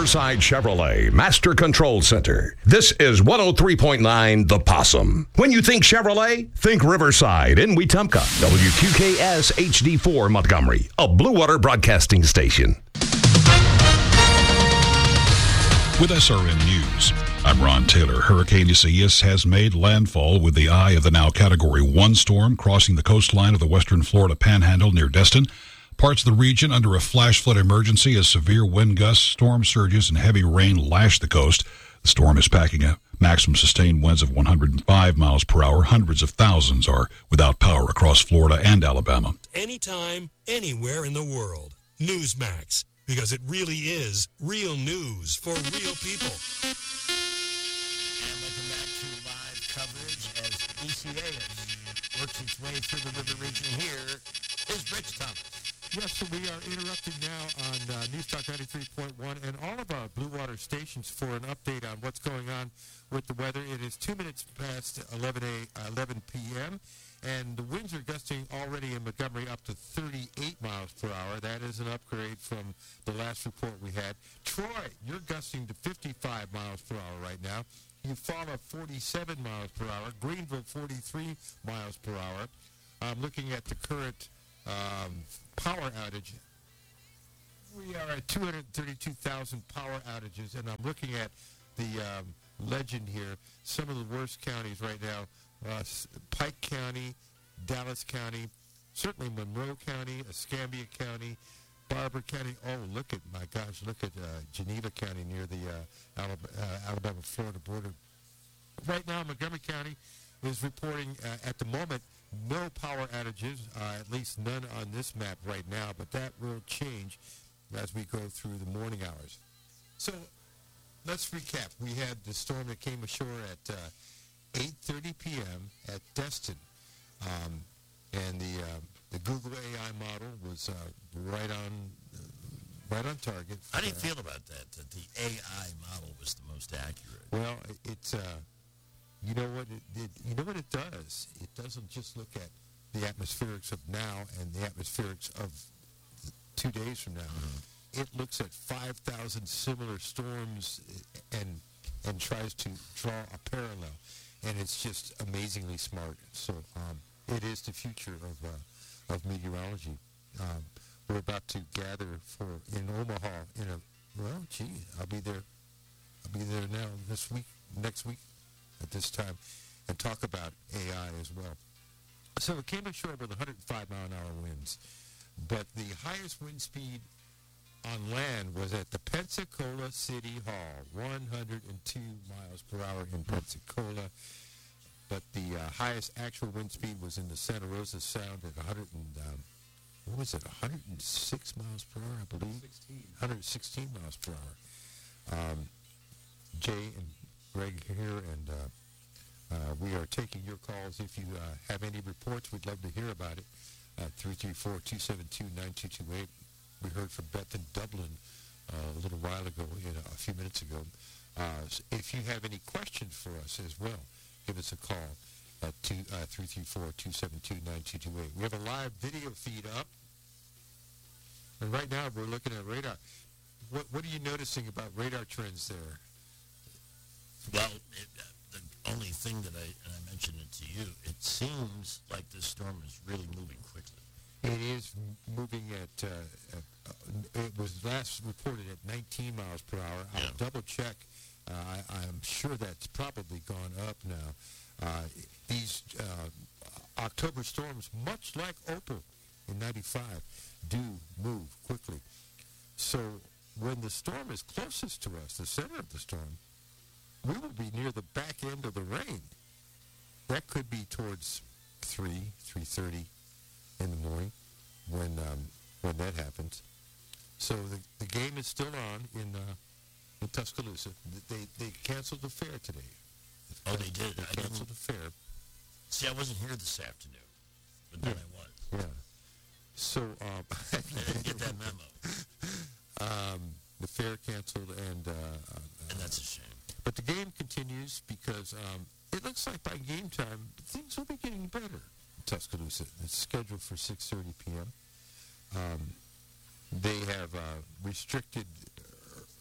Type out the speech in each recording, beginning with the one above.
Riverside Chevrolet Master Control Center. This is 103.9 The Possum. When you think Chevrolet, think Riverside in Wetumpka. WQKS HD4 Montgomery, a Blue Water Broadcasting station. With SRN News, I'm Ron Taylor. Hurricane Isaias has made landfall with the eye of the now Category 1 storm crossing the coastline of the western Florida Panhandle near Destin. Parts of the region under a flash flood emergency as severe wind gusts, storm surges, and heavy rain lash the coast. The storm is packing a maximum sustained winds of 105 miles per hour. Hundreds of thousands are without power across Florida and Alabama. Anytime, anywhere in the world. Newsmax. Because it really is real news for real people. And welcome back to live coverage as Isaias works its way through the river region. Here is Rich Thomas. Yes, so we are interrupting now on News Talk 93.1 and all of our Blue Water stations for an update on what's going on with the weather. It is 2 minutes past 11 p.m. And the winds are gusting already in Montgomery up to 38 miles per hour. That is an upgrade from the last report we had. Troy, you're gusting to 55 miles per hour right now. Eufaula, 47 miles per hour. Greenville, 43 miles per hour. I'm looking at the current power outage. We are at 232,000 power outages, and I'm looking at the legend here. Some of the worst counties right now. Pike County, Dallas County, certainly Monroe County, Escambia County, Barber County. Oh, look at Geneva County near the Alabama-Florida border. Right now, Montgomery County is reporting at the moment no power outages, at least none on this map right now, but that will change as we go through the morning hours. So let's recap. We had the storm that came ashore at 8:30 p.m. at Destin, and the Google AI model was right on target. How do you feel about that? That the AI model was the most accurate? Well, it's you know what it does. It doesn't just look at the atmospherics of now and the atmospherics of 2 days from now. Mm-hmm. It looks at 5,000 similar storms and tries to draw a parallel. And it's just amazingly smart. So it is the future of meteorology. We're about to gather in Omaha I'll be there now next week at this time, and talk about AI as well. So it came ashore with 105 mile an hour winds, but the highest wind speed on land was at the Pensacola City Hall, 102 miles per hour in Pensacola. But the highest actual wind speed was in the Santa Rosa Sound at 106 miles per hour, I believe? 116 miles per hour. Jay and Greg here, and we are taking your calls. If you have any reports, we'd love to hear about it. 334-272-9228. We heard from Beth in Dublin a little while ago, a few minutes ago. If you have any questions for us as well, give us a call at 334-272-9228. We have a live video feed up, and right now we're looking at radar. What are you noticing about radar trends there? Well, the only thing that I mentioned it to you, it seems like this storm is really moving quickly. It is moving at, it was last reported at 19 miles per hour. I'll double check. I'm sure that's probably gone up now. These October storms, much like Opal in 95, do move quickly. So when the storm is closest to us, the center of the storm, we will be near the back end of the rain. That could be towards 3:30 in the morning when that happens. So the game is still on in Tuscaloosa. They canceled the fair today. Oh, they did? They canceled the fair. See, I wasn't here this afternoon, but then I was. Yeah. So I didn't get that memo. The fair canceled, and that's a shame. But the game continues because it looks like by game time things will be getting better in Tuscaloosa. It's scheduled for 6:30 p.m. They have restricted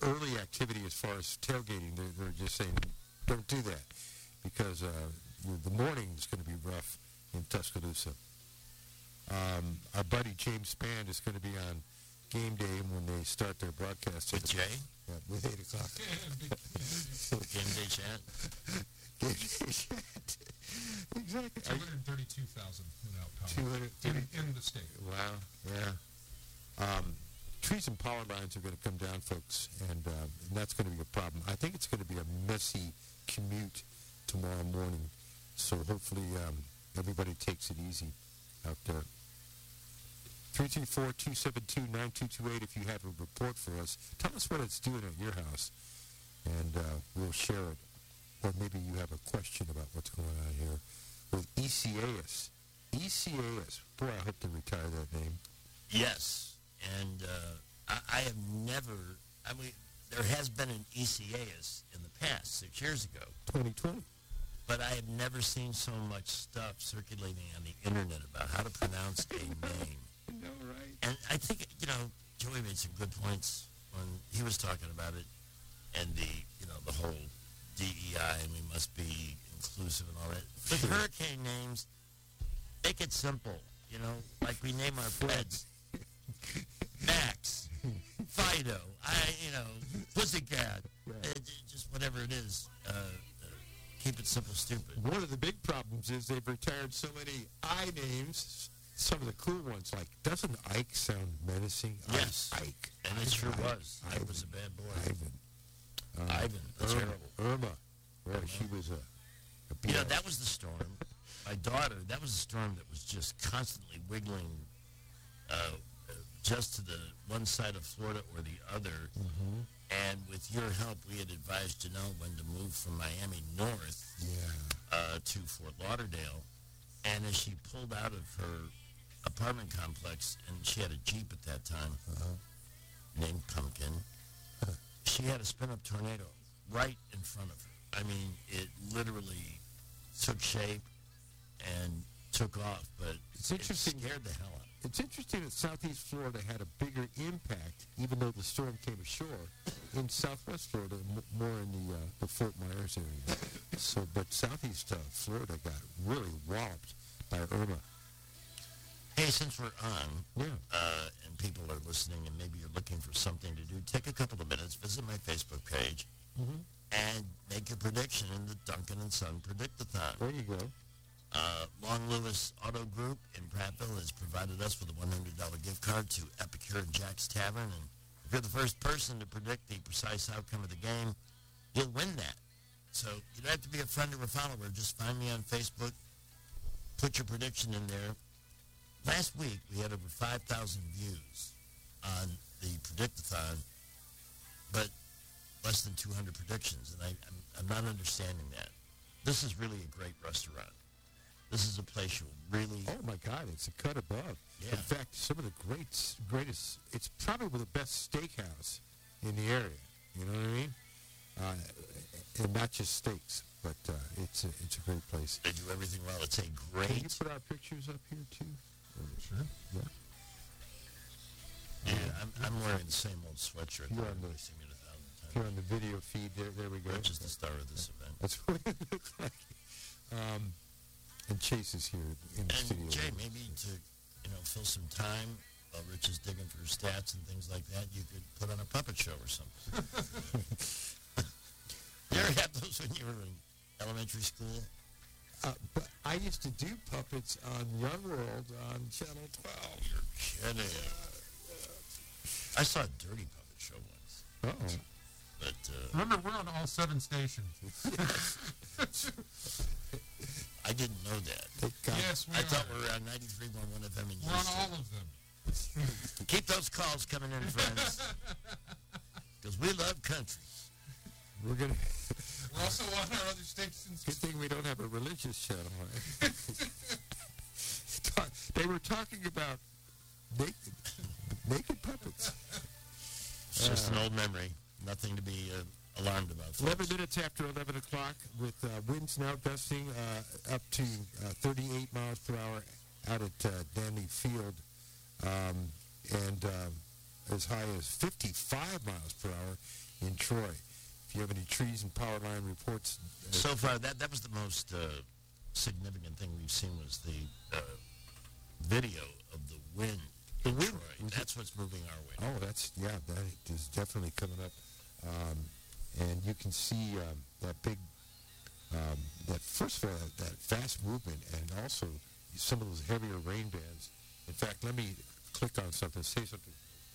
early activity as far as tailgating. They're just saying, don't do that because the morning is going to be rough in Tuscaloosa. Our buddy James Band is going to be on game day when they start their broadcast. With Jay? Yeah, with 8 o'clock. Game day chat? Game day chat. Exactly. 232,000 without power 230 in the state. Wow, yeah. Trees and power lines are going to come down, folks, and that's going to be a problem. I think it's going to be a messy commute tomorrow morning, so hopefully everybody takes it easy out there. 324-272-9228 if you have a report for us. Tell us what it's doing at your house, and we'll share it. Or maybe you have a question about what's going on here with ECAS. ECAS. Boy, I hope they retire that name. Yes, and I have never, I mean, there has been an ECAS in the past, 6 years ago. 2020. But I have never seen so much stuff circulating on the internet about how to pronounce a name. No, right? And I think, Joey made some good points when he was talking about it and the whole DEI and we must be inclusive and all that. With hurricane names, make it simple, like we name our pets. Max, Fido, Pussycat, just whatever it is. Keep it simple, stupid. One of the big problems is they've retired so many I names, some of the cool ones, like, doesn't Ike sound menacing? Yes. Ike. And it sure was. Ike was a bad boy. Ivan, Irma, terrible. Irma. Well, she was a that was the storm. My daughter, that was a storm that was just constantly wiggling just to the one side of Florida or the other. Mm-hmm. And with your help, we had advised Janelle when to move from Miami north to Fort Lauderdale. And as she pulled out of her apartment complex, and she had a Jeep at that time named Pumpkin, she had a spin-up tornado right in front of her. I mean, it literally took shape and took off, but it's it interesting. Scared the hell out. It's interesting that Southeast Florida had a bigger impact, even though the storm came ashore, in Southwest Florida, more in the Fort Myers area. So, but Southeast Florida got really walloped by Irma. Hey, since we're on, Yeah. and people are listening, and maybe you're looking for something to do, take a couple of minutes, visit my Facebook page, and make your prediction in the Duncan and Son Predict-a-thon. There you go. Long Lewis Auto Group in Prattville has provided us with a $100 gift card to Epicure and Jack's Tavern. And if you're the first person to predict the precise outcome of the game, you'll win that. So you don't have to be a friend or a follower. Just find me on Facebook. Put your prediction in there. Last week, we had over 5,000 views on the Predict-a-thon, but less than 200 predictions. And I'm not understanding that. This is really a great restaurant. This is a place you'll really... Oh, my God, it's a cut above. Yeah. In fact, some of the greatest... It's probably the best steakhouse in the area. You know what I mean? And not just steaks, but it's a great place. They do everything well. It's a great... Can you put our pictures up here, too? Sure. Yeah. Yeah, I'm wearing the same old sweatshirt that You're on everybody's the- seen me 1,000 Here times. on the video feed, there we go. Rich is the star of this event. That's what it looks like. And Chase is here in the studio. And Jay, maybe to fill some time while Rich is digging for stats and things like that, you could put on a puppet show or something. You ever had those when you were in elementary school? But I used to do puppets on Young World on Channel 12. You're kidding. I saw a dirty puppet show once. Uh-oh. But Remember, we're on all 7 stations. I didn't know that. Yes, we I are. thought we were on 93.1 FM in We're on Houston. all of them. Keep those calls coming in, friends. Because we love country. We're going to... We're also on our other stations. Good thing we don't have a religious channel. Right? They were talking about naked puppets. It's just an old memory. Nothing to be alarmed about. 11 minutes after 11 o'clock with winds now gusting up to 38 miles per hour out at Danley Field. And as high as 55 miles per hour in Troy. If you have any trees and power line reports. So far, that was the most significant thing we've seen was the video of the wind in Troy. That's what's moving our way. Oh, that is definitely coming up. And you can see that big, that first of all, that fast movement, and also some of those heavier rain bands. In fact, let me click on something, say something.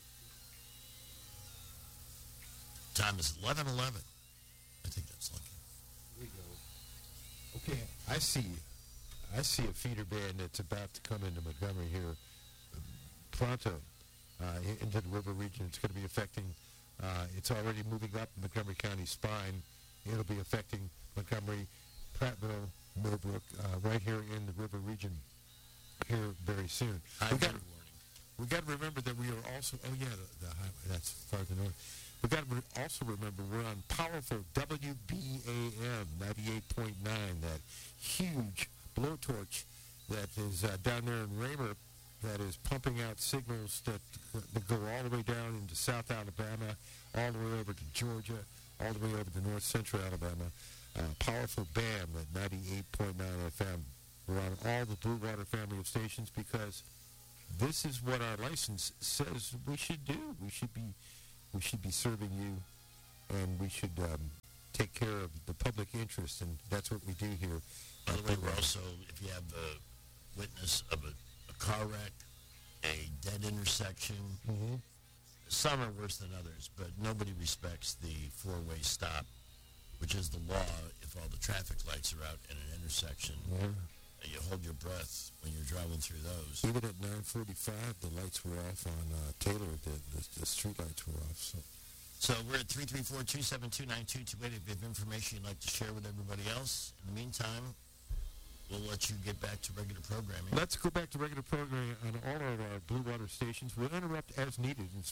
Time is 11:11. I think that's lucky. Here we go. Okay, I see a feeder band that's about to come into Montgomery here pronto into the river region. It's going to be affecting, it's already moving up Montgomery County spine. It'll be affecting Montgomery, Prattville, Millbrook, right here in the river region here very soon. We got to remember that we are also, the highway, that's farther north. We got to also remember we're on powerful WBAM 98.9, that huge blowtorch that is down there in Raymer that is pumping out signals that go all the way down into South Alabama, all the way over to Georgia, all the way over to North Central Alabama. Powerful BAM at 98.9 FM. We're on all the Blue Water family of stations because this is what our license says we should do. We should be serving you, and we should take care of the public interest, and that's what we do here. By the way, we're also, if you have a witness of a car wreck, a dead intersection, some are worse than others, but nobody respects the four-way stop, which is the law if all the traffic lights are out in an intersection. You hold your breath when you're driving through those. Even at 9:45, the lights were off on Taylor. The street lights were off. So we're at 334-272-9228. If you have information you'd like to share with everybody else, in the meantime, we'll let you get back to regular programming. Let's go back to regular programming on all of our Blue Water stations. We'll interrupt as needed.